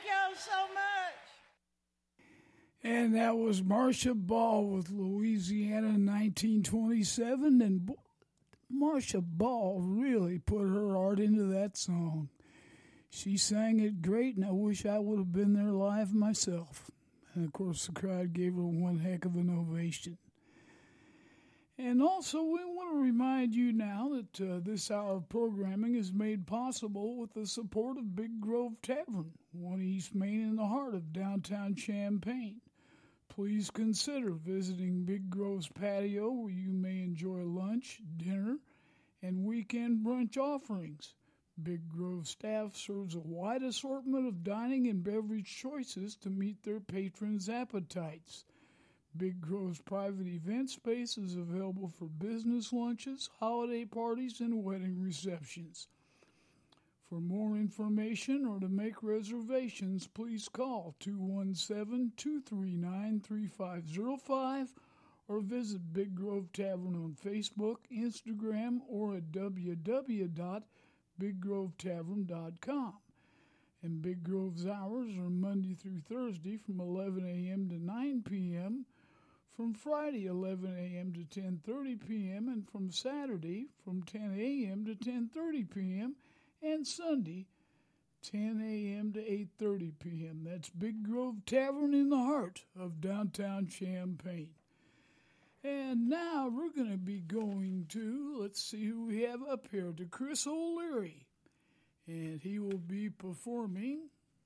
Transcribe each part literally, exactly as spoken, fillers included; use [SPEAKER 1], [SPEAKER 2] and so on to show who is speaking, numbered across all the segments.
[SPEAKER 1] Thank y'all so much.
[SPEAKER 2] And that was Marcia Ball with Louisiana nineteen twenty-seven. And bo- Marcia Ball really put her heart into that song. She sang it great, and I wish I would have been there live myself. And, of course, the crowd gave her one heck of an ovation. And also, we want to remind you now that uh, this hour of programming is made possible with the support of Big Grove Tavern, one East Main in the heart of downtown Champaign. Please consider visiting Big Grove's patio, where you may enjoy lunch, dinner, and weekend brunch offerings. Big Grove staff serves a wide assortment of dining and beverage choices to meet their patrons' appetites. Big Grove's private event space is available for business lunches, holiday parties, and wedding receptions. For more information or to make reservations, please call two one seven, two three nine, three five zero five or visit Big Grove Tavern on Facebook, Instagram, or at w w w dot big grove tavern dot com. And Big Grove's hours are Monday through Thursday from eleven a.m. to nine p.m., from Friday eleven a.m. to ten thirty p.m., and from Saturday from ten a.m. to ten thirty p.m., and Sunday, ten a.m. to eight thirty p.m. That's Big Grove Tavern in the heart of downtown Champaign. And now we're going to be going to, let's see who we have up here, to Chris O'Leary. And he will be performing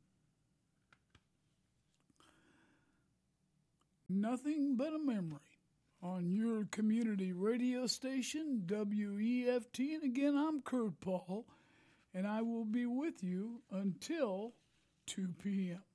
[SPEAKER 2] Nothing But a Memory on your community radio station, W E F T. And again, I'm Kurt Paul. And I will be with you until two p.m.